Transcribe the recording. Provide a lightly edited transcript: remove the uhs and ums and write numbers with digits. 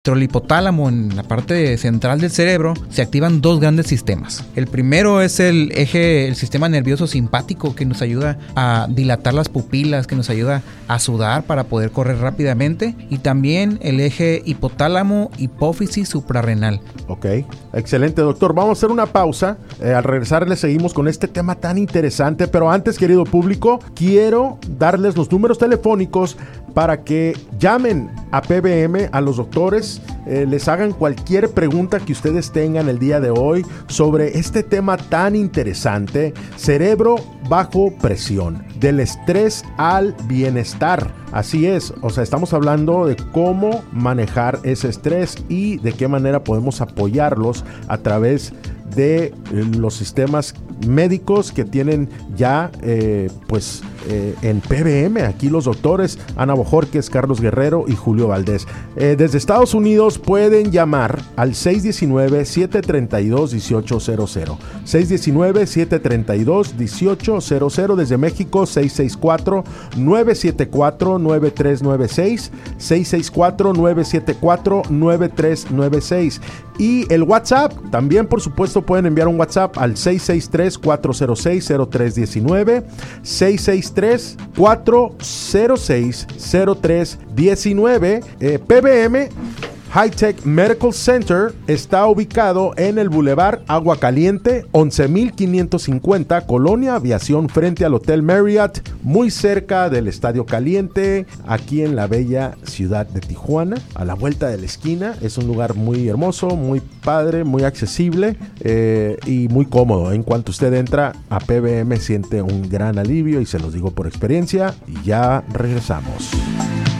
el hipotálamo, en la parte central del cerebro, se activan dos grandes sistemas. El primero es el sistema nervioso simpático, que nos ayuda a dilatar las pupilas, que nos ayuda a sudar para poder correr rápidamente, y también el eje hipotálamo hipófisis suprarrenal. Ok, excelente, doctor. Vamos a hacer una pausa. Al regresar le seguimos con este tema tan interesante, pero antes, querido público, quiero darles los números telefónicos para que llamen a PBM, a los doctores, les hagan cualquier pregunta que ustedes tengan el día de hoy sobre este tema tan interesante: cerebro bajo presión, del estrés al bienestar. Así es, o sea, estamos hablando de cómo manejar ese estrés y de qué manera podemos apoyarlos a través de los sistemas médicos que tienen ya en PBM, aquí los doctores Ana Bojorquez, Carlos Guerrero y Julio Valdés. Desde Estados Unidos pueden llamar al 619-732-1800, 619-732-1800. Desde México, 664-974-9396, 664-974-9396. Y el WhatsApp, también por supuesto pueden enviar un WhatsApp al 663-406-0319, 663-406-0319. PBM High Tech Medical Center está ubicado en el Boulevard Agua Caliente, 11,550, Colonia Aviación, frente al Hotel Marriott, muy cerca del Estadio Caliente, aquí en la bella ciudad de Tijuana, a la vuelta de la esquina. Es un lugar muy hermoso, muy padre, muy accesible y muy cómodo. En cuanto usted entra a PBM, siente un gran alivio, y se los digo por experiencia. Y ya regresamos.